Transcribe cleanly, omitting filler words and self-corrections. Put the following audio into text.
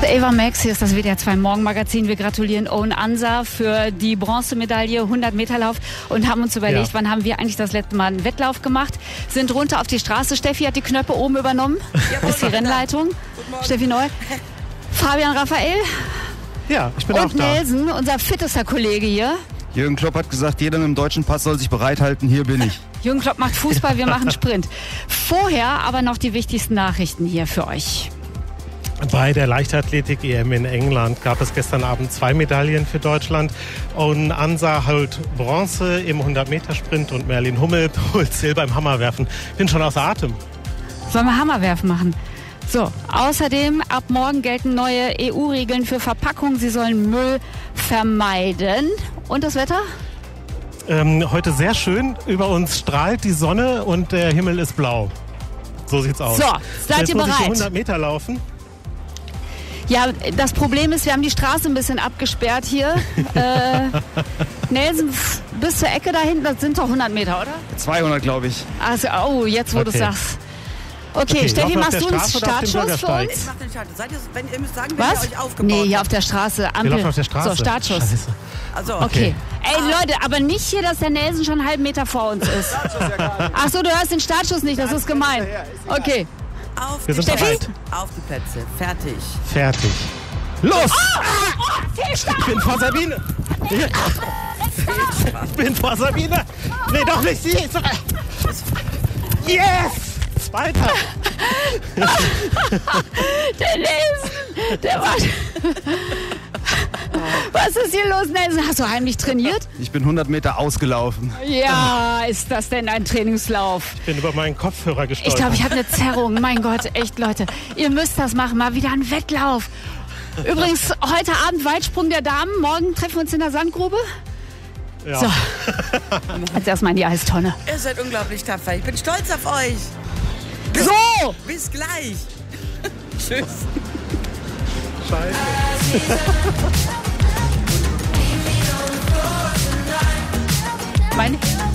Ava Max, hier ist das WDR 2 Morgenmagazin. Wir gratulieren Owen Ansa für die Bronzemedaille 100-Meter-Lauf und haben uns überlegt, wann haben wir eigentlich das letzte Mal einen Wettlauf gemacht. Sind runter auf die Straße. Steffi hat die Knöpfe oben übernommen. Das ist die Rennleitung. Steffi Neu. Fabian Raphael. Ja, ich bin auch da. Und Nelson, unser fittester Kollege hier. Jürgen Klopp hat gesagt, jeder mit dem deutschen Pass soll sich bereithalten. Hier bin ich. Jürgen Klopp macht Fußball, wir machen Sprint. Vorher aber noch die wichtigsten Nachrichten hier für euch. Bei der Leichtathletik-EM in England gab es gestern Abend 2 Medaillen für Deutschland. Und Ansa holt Bronze im 100-Meter-Sprint und Merlin Hummel holt Silber im Hammerwerfen. Bin schon außer Atem. Sollen wir Hammerwerfen machen? So, außerdem ab morgen gelten neue EU-Regeln für Verpackungen. Sie sollen Müll vermeiden. Und das Wetter? Heute sehr schön. Über uns strahlt die Sonne und der Himmel ist blau. So sieht's aus. So, seid ihr Jetzt muss ich bereit? 100 Meter laufen. Ja, das Problem ist, wir haben die Straße ein bisschen abgesperrt hier. Nelson, bis zur Ecke da hinten, das sind doch 100 Meter, oder? 200, glaube ich. Also, oh, jetzt wo du Okay. sagst. Okay, Steffi, laufen wir auf machst der du einen Straße oder auf dem Startschuss für Bürgersteig? uns? Ich mach den Start. Seid ihr, wenn ihr müsst sagen, wenn Was? ihr euch aufgebaut Nee, hier habt. auf der Straße. Ampel. Wir laufen auf der Straße. So, Startschuss. Scheiße. Also, Okay. Ey, Leute, aber nicht hier, dass der Nelson schon einen halben Meter vor uns ist. Ach so, du hörst den Startschuss nicht, das ist gemein. Okay. Auf Wir die sind Plätze. bereit. Auf die Plätze. Fertig. Fertig. Los! Fehlstart! Ich bin vor Sabine. Ich bin vor Sabine. Nee, doch nicht sie. Yes! Zweiter. Der Nelson, der war... Was ist hier los, Nelson? Hast du heimlich trainiert? Ich bin 100 Meter ausgelaufen. Ja, ist das denn ein Trainingslauf? Ich bin über meinen Kopfhörer gestolpert. Ich glaube, ich habe eine Zerrung. Mein Gott, echt, Leute. Ihr müsst das machen. Mal wieder ein Wettlauf. Übrigens, heute Abend Weitsprung der Damen. Morgen treffen wir uns in der Sandgrube. Ja. So. Jetzt erstmal in die Eistonne. Ihr seid unglaublich tapfer. Ich bin stolz auf euch. So! Bis gleich. Tschüss. Scheiße. Meine